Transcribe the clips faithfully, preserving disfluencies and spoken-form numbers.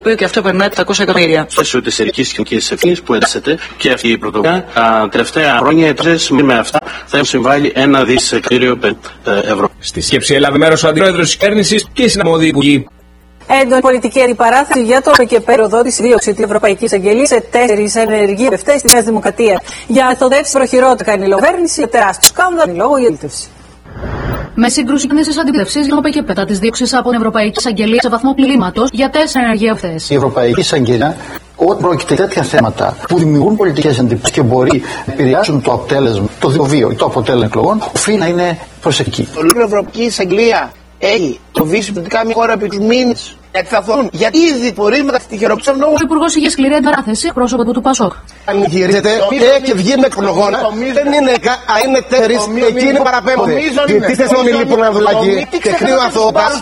Και αυτό περνάει επτακόσια εκατομμύρια. Μέσω τη ειδική κοινωνική ευθύνη που εντάσσεται και αυτή η πρωτοβουλία, τα τελευταία χρόνια οι τρεις με αυτά θα έχουν συμβάλει ένα δισεκατομμύριο ευρώ. Στη σκέψη έλαβε μέρος ο αντιπρόεδρος της κυβέρνησης και οι συναρμόδιοι υπουργοί. Έντονη πολιτική αντιπαράθεση για το και περιοδότηση δίωξη τη Ευρωπαϊκή Αγγελία σε τέσσερις ενεργοί βουλευτές τη Νέα Δημοκρατία. Για μεθοδεύσει προχειρότητα κάνει η κυβέρνηση, τεράστιο σκάνδαλο λόγω για λύτευση. Με σύγκρουση κινήσεις αντιπλευσής για και πέτα της δίωξης από την Ευρωπαϊκή Εισαγγελία σε βαθμό πλημμύματος για τέσσερα ενεργοί αυτές. Η Ευρωπαϊκή Εισαγγελία, όταν πρόκειται τέτοια θέματα που δημιουργούν πολιτικές εντυπώσεις και μπορεί να επηρεάσουν το αποτέλεσμα, το διοβίο ή το αποτέλεσμα εκλογών, οφείλει να είναι προσεκτική. Η Ευρωπαϊκή Εισαγγελία έχει φοβήσει πολιτικά μια χώρα επί τους μήνες να εκθαθούν. Γιατί ήδη μπορεί μετά τη χειροποίηση νόμου. Ο Υπουργός είχε σκληρή αντιπαράθεση πρόσωπο του Πασόκ. Αν γυρίζετε και βγαίνει εκλογών, δεν είναι είναι τέσσερις, εκείνοι παραπέμπονται. Τι θες να μιλήσει που είναι Ανδρουλάκη, τεχνείο Αθώπας,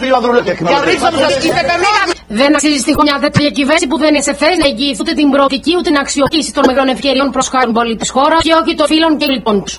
δεν αξίζει στη χρονιά τέτοια κυβέρνηση που δεν είναι σε θέση να εγγυηθεί ούτε την προοπτική ούτε την αξιοποίηση των μεγάλων ευκαιριών προς χάρη πολίτη της χώρας και όχι των φίλων και λοιπόν τους.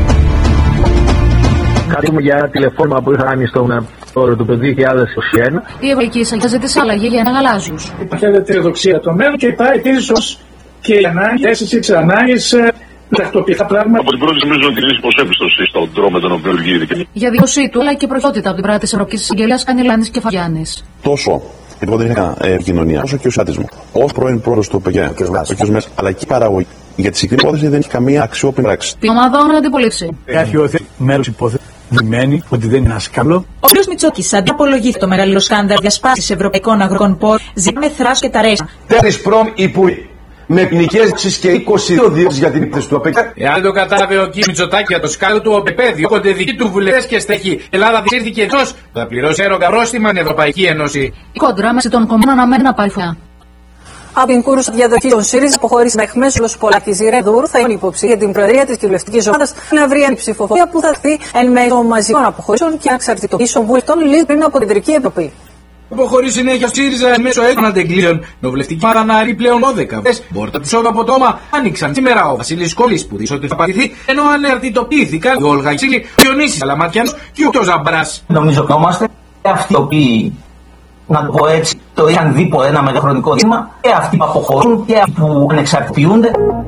Κάτι μου για τηλεφώνημα που είχα κάνει στον όρο του δύο χιλιάδες είκοσι ένα. Η Ευρωπαϊκή Εισαγγελία ζήτησε αλλαγή για ένα γαλάζιους. Υπάρχει ετεροδοξία το μέλλον και υπάρχει επίσης ως και η ανάγκη, αίσθηση της ανάγκης τακτοποιητικά πράγματα. Από την πρώτη νομίζω ότι είναι πως έπιστοση στον τρόπο με τον οποίο λειτουργεί. Για δήλωσή του αλλά και προϊόντητα από την πράτη της Ευρωπαϊκής Εισαγγελίας Κανελάνης και Φαγιάννης. Τόσο εγώ δεν είχα επικοινωνία, όσο και ο συνάντης μου. Ως πρώην πρόεδρος του ΟΠΕΚΕ, ο κ. Μέσης, αλλά και η παραγωγή. Για τη συγκεκριμένη υπόθεση δεν έχει καμία αξιόπινη πράξη. Την ομάδα όνειρα αντιπολίτευση. Έχει οθεί μέρος υπόθεση. Δημένει ότι δεν είναι ένα σκάνδαλο. Ο κ. Μητσόκης ανταπολογήθηκε το μεγαλύτερο σκάνδαλο διασπάσης ευρωπαϊκών αγροτικών πόρων. Ζητάμε θράσος και ταρέσια. Τέσσερις πρώην υπουργοί με ποινικές δίωξεις και είκοσι δύο δίωξεις για την ύπτεση του ΟΠΕΚ. Εάν δεν το κατάλαβε ο κ. Μητσοτάκη για το σκάνδαλο του ΟΠΕΠ, διώκονται δικοί του βουλευτές και στέχη. Η Ελλάδα διήρθηκε εκτός, θα πληρώσει έρωγα πρόστιμα στην Ευρωπαϊκή Ένωση. Η κόντρα μέσα των κομμάτων αναμένει να πάρει φωτιά. Από την κούρουσα διαδοχή των ΣΥΡΙΖΑ αποχώρησε με Μέσουλος Πολάκης Ρεδούρ, θα είναι υποψή για την προεδρία της κοινοβουλευτικής ομάδας να βρει μια ψηφοφορία που θα έρθει εν μέσω μαζικών αποχωρήσεων και αναξαρτητοποίησεων βουλευτών λίγο πριν από την Κεντρική Επιτροπή. Αποχωρεί συνέχεια ο ΣΥΡΙΖΑ μέσω έντονων αντεγκλήων. Νοβουλευτική ομάδα να ρει πλέον δώδεκα. Πόρτα του σώμα από το όμα άνοιξαν σήμερα ο Βασίλης Κόλλης που δείξε ότι θα πατηθεί, ενώ αναρτητοποιήθηκαν η Όλγα Ξύλη, ο Διονύσης Αλαματιάνος και ο Ζαμπράς. Νομίζω κόμαστε αυτοί οι οποίοι, να το πω έτσι, το είχαν δει ένα μεγάλο χρονικό διάστημα και αυτοί που αποχωρούν και αυτοί που ανεξαρτητοποιούνται.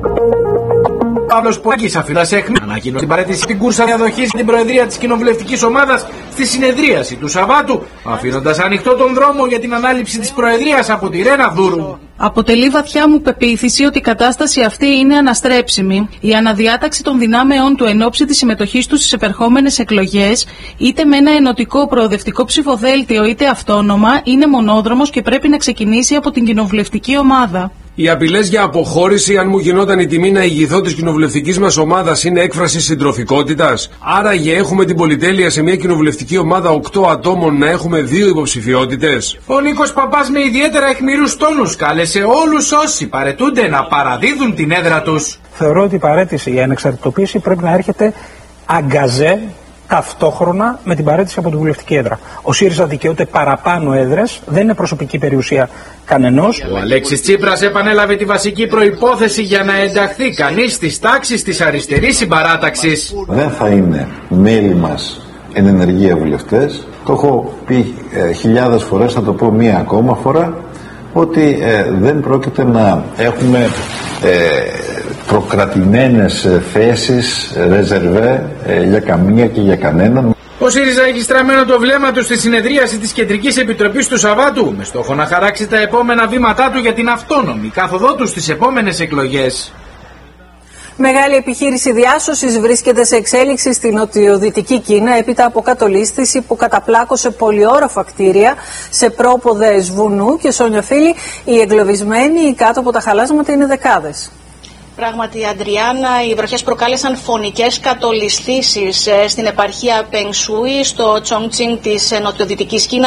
Παύλος Πολάκης αφήνας έχνη ανακοίνωσε την παρέτηση στην κούρσα διαδοχής στην προεδρία της κοινοβουλευτικής ομάδας στη συνεδρίαση του Σαββάτου, αφήνοντας ανοιχτό τον δρόμο για την ανάληψη της προεδρίας από τη Ρένα Δούρου. Αποτελεί βαθιά μου πεποίθηση ότι η κατάσταση αυτή είναι αναστρέψιμη. Η αναδιάταξη των δυνάμεών του εν ώψη της συμμετοχής του στις επερχόμενες εκλογές, είτε με ένα ενωτικό προοδευτικό ψηφοδέλτιο είτε αυτόνομα, είναι μονόδρομος και πρέπει να ξεκινήσει από την κοινοβουλευτική ομάδα. Οι απειλές για αποχώρηση, αν μου γινόταν η τιμή να ηγηθώ της κοινοβουλευτικής μας ομάδας, είναι έκφραση συντροφικότητας. Άραγε έχουμε την πολυτέλεια σε μια κοινοβουλευτική ομάδα οκτώ ατόμων να έχουμε δύο υποψηφιότητες. Ο Νίκος Παπάς με ιδιαίτερα αιχμηρούς τόνους κάλεσε όλους όσοι παρετούνται να παραδίδουν την έδρα τους. Θεωρώ ότι η παρέτηση για ανεξαρτητοποίηση πρέπει να έρχεται αγκαζέ ταυτόχρονα με την παρέτηση από την βουλευτική έδρα. Ο ΣΥΡΙΖΑ δικαιούται παραπάνω έδρες, δεν είναι προσωπική περιουσία κανενός. Ο Αλέξης Τσίπρας επανέλαβε τη βασική προϋπόθεση για να ενταχθεί κανείς στις τάξεις της αριστερής συμπαράταξης. Δεν θα είναι μέλη μας εν ενεργεία βουλευτές. Το έχω πει ε, χιλιάδες φορές, θα το πω μία ακόμα φορά, ότι ε, δεν πρόκειται να έχουμε ε, προκρατημένες θέσεις, ρεζερβέ ε, για καμία και για κανέναν. Ο ΣΥΡΙΖΑ έχει στραμμένο το βλέμμα του στη συνεδρίαση της Κεντρικής Επιτροπής του Σαββάτου, με στόχο να χαράξει τα επόμενα βήματά του για την αυτόνομη κάθοδό του στις επόμενες εκλογές. Μεγάλη επιχείρηση διάσωσης βρίσκεται σε εξέλιξη στην νοτιοδυτική Κίνα έπειτα από κατολίσθηση που καταπλάκωσε πολυόροφα κτίρια σε πρόποδες βουνού και Σόνια φίλοι, οι εγκλωβισμένοι κάτω από τα χαλάσματα είναι δεκάδες. Πράγματι, Αντριάννα, οι βροχές προκάλεσαν φωνικές κατολισθήσεις στην επαρχία Πενσούι, στο Τσόνγκτσινγκ της νοτιοδυτικής Κίνας.